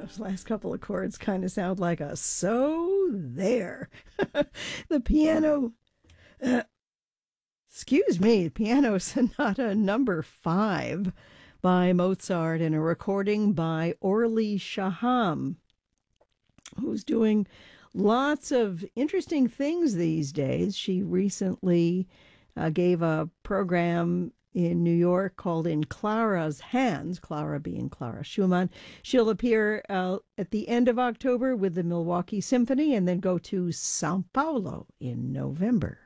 Those last couple of chords kind of sound like a so there. The piano, uh, excuse me, Piano Sonata number 5 by Mozart and a recording by Orly Shaham, who's doing lots of interesting things these days. She recently gave a program in New York called In Clara's Hands, Clara being Clara Schumann. She'll appear at the end of October with the Milwaukee Symphony and then go to Sao Paulo in November.